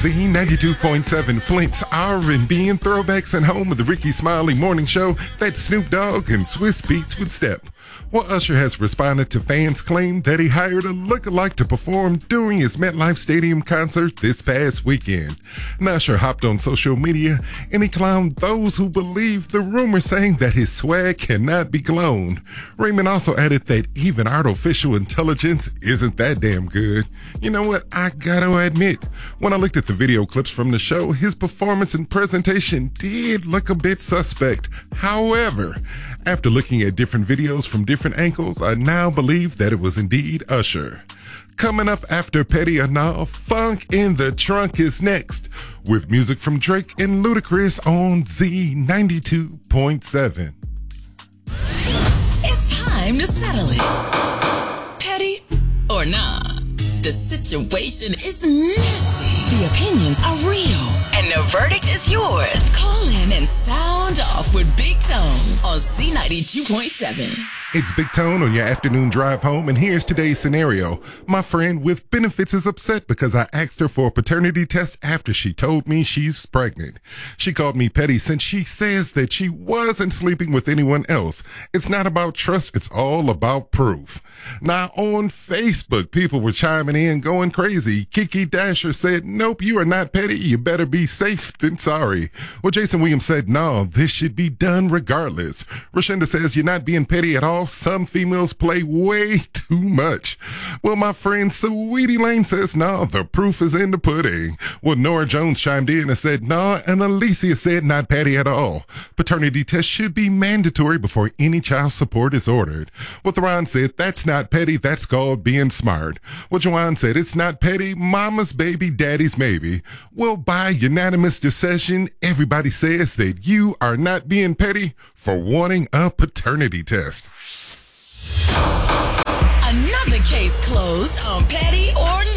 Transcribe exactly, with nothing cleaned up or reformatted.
Z ninety-two point seven, Flint's R and B and throwbacks, and home of the Ricky Smiley Morning Show. That's Snoop Dogg and Swiss Beats with Step. Well, Usher has responded to fans' claim that he hired a lookalike to perform during his MetLife Stadium concert this past weekend. And Usher hopped on social media and he clowned those who believe the rumor saying that his swag cannot be cloned. Raymond also added that even artificial intelligence isn't that damn good. You know what? I gotta admit, when I looked at the video clips from the show, his performance and presentation did look a bit suspect. However, after looking at different videos from different angles, I now believe that it was indeed Usher. Coming up after Petty or Nah, Funk in the Trunk is next, with music from Drake and Ludacris on Z ninety-two point seven. It's time to settle it. Petty or nah, the situation is messy. The opinions are real. And the verdict is yours. Call in and sound off with Big Tone on Z ninety-two point seven. It's Big Tone on your afternoon drive home, and here's today's scenario. My friend with benefits is upset because I asked her for a paternity test after she told me she's pregnant. She called me petty since she says that she wasn't sleeping with anyone else. It's not about trust, it's all about proof. Now, on Facebook, people were chiming in, going crazy. Kiki Dasher said, nope, you are not petty. You better be safe than sorry. Well, Jason Williams said, no, this should be done regardless. Rashinda says, you're not being petty at all. Some females play way too much. Well, my friend Sweetie Lane says, no, the proof is in the pudding. Well, Nora Jones chimed in and said, no, and Alicia said, not petty at all. Paternity tests should be mandatory before any child support is ordered. Well, Theron said, that's not petty, that's called being smart. Well, Joanne said, it's not petty, mama's baby, daddy's maybe. Well, by unanimous decision, everybody says that you are not being petty for wanting a paternity test. Another case closed on Petty or